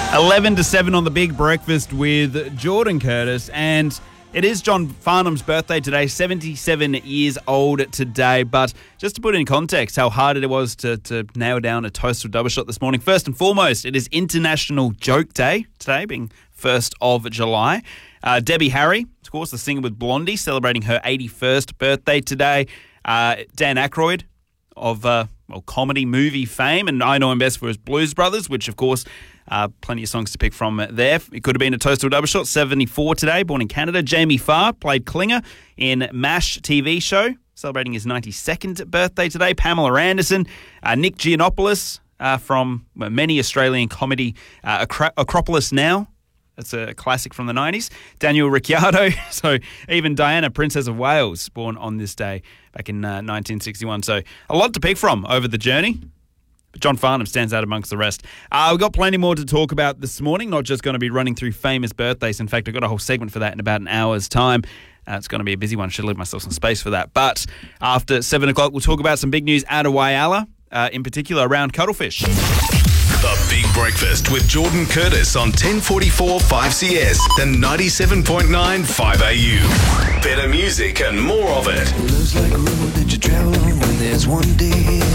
11 to 7 on the Big Breakfast with Jordan Curtis, and it is John Farnham's birthday today, 77 years old today. But just to put in context how hard it was to nail down a toast or double shot this morning, first and foremost, it is International Joke Day today, being 1st of July. Debbie Harry, of course, the singer with Blondie, celebrating her 81st birthday today. Dan Aykroyd of comedy movie fame, and I know him best for his Blues Brothers, which, of course, plenty of songs to pick from there. It could have been a toast or double shot. 74 today, born in Canada. Jamie Farr played Klinger in MASH TV show, celebrating his 92nd birthday today. Pamela Anderson, Nick Giannopoulos from many Australian comedy, Acropolis Now. That's a classic from the 90s. Daniel Ricciardo. So even Diana, Princess of Wales, born on this day back in 1961. So a lot to pick from over the journey. But John Farnham stands out amongst the rest. We've got plenty more to talk about this morning, not just going to be running through famous birthdays. In fact, I've got a whole segment for that in about an hour's time. It's going to be a busy one. Should leave myself some space for that. But after 7 o'clock, we'll talk about some big news out of Whyalla, in particular around cuttlefish. The Big Breakfast with Jordan Curtis on 1044 5CS and 97.9 5AU. Better music and more of it. Looks like a road that you travel on when there's one day